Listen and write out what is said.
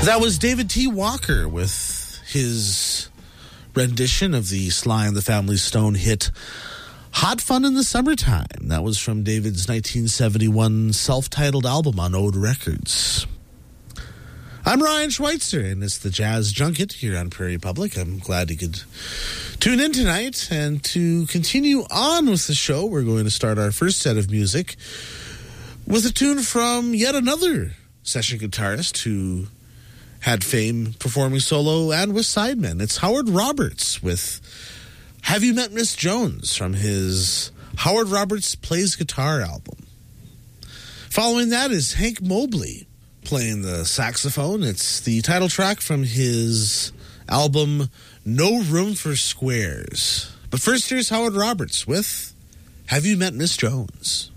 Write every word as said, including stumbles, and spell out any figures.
That was David T. Walker with his rendition of the Sly and the Family Stone hit Hot Fun in the Summertime. That was from David's nineteen seventy-one self-titled album on Ode Records. I'm Ryan Schweitzer, and it's the Jazz Junket here on Prairie Public. I'm glad you could tune in tonight. And to continue on with the show, we're going to start our first set of music with a tune from yet another session guitarist who had fame performing solo and with sidemen. It's Howard Roberts with Have You Met Miss Jones from his Howard Roberts Plays Guitar album. Following that is Hank Mobley playing the saxophone. It's the title track from his album No Room for Squares. But first, here's Howard Roberts with Have You Met Miss Jones?